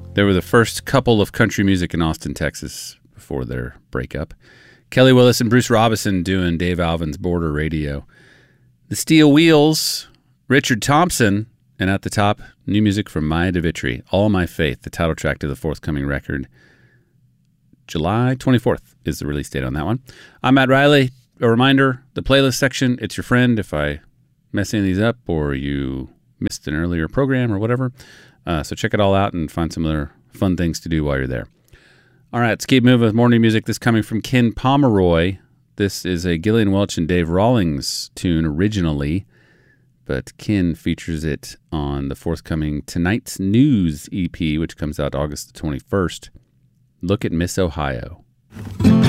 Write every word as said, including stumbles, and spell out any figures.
They were the first couple of country music in Austin, Texas before their breakup. Kelly Willis and Bruce Robison doing Dave Alvin's Border Radio. The Steel Wheels, Richard Thompson, and at the top, new music from Maya DeVitri, All My Faith, the title track to the forthcoming record. July twenty-fourth is the release date on that one. I'm Matt Riley. A reminder, the playlist section, it's your friend if I mess any of these up or you missed an earlier program or whatever. Uh, so check it all out and find some other fun things to do while you're there. All right, let's keep moving with more new music. This coming from Ken Pomeroy. This is a Gillian Welch and Dave Rawlings tune originally, but Ken features it on the forthcoming Tonight's News E P, which comes out August the twenty-first. Look at Miss Ohio.